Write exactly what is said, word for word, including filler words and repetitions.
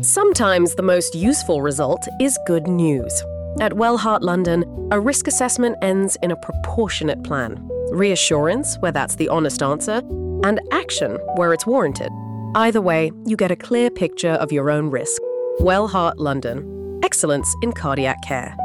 Sometimes the most useful result is good news. At Wellheart London, a risk assessment ends in a proportionate plan. Reassurance, where that's the honest answer, and action, where it's warranted. Either way, you get a clear picture of your own risk. Wellheart London. Excellence in cardiac care.